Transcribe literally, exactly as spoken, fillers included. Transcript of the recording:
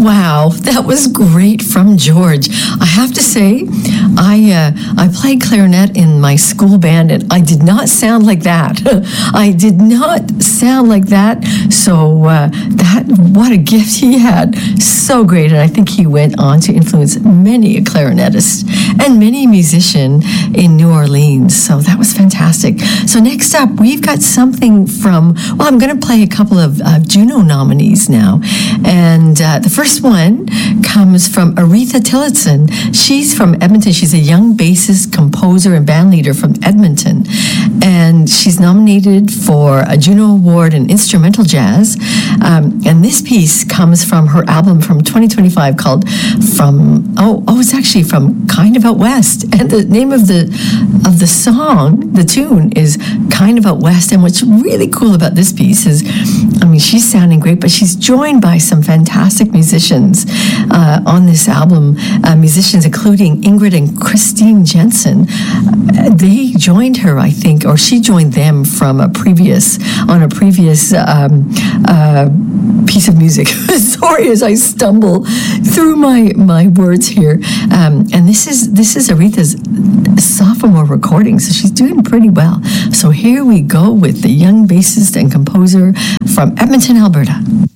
Wow, that was great from George. I have to say, I uh, I played clarinet in my school band, and I did not sound like that. I did not sound like that. So uh, that what a gift he had. So great, and I think he went on to influence many a clarinetist and many a musician in New Orleans. So that was fantastic. So next up, we've got something from, well, I'm going to play a couple of uh, Juno nominees now. And uh, the first one comes from Aretha Tillotson. She's from Edmonton. She's a young bassist, composer, and band leader from Edmonton. And she's nominated for a Juno Award in instrumental jazz. Um, and this piece comes from her album from twenty twenty-five called From, oh, oh, it's actually from Kind of Out West. And the name of the of the song, the tune, is Kind of Out West. And what's really cool about this piece is, I mean, she's sounding great, but she's joined by some fantastic musicians uh, on this album, uh, musicians including Ingrid and Christine Jensen. Uh, they joined her, I think, or she joined them from a previous, on a previous um, uh, piece of music. Sorry as I stumble through my, my words here. Um, and this is, this is Aretha's sophomore recording, so she's doing pretty well. So here we go with the young bassist and composer from Edmonton, Alberta.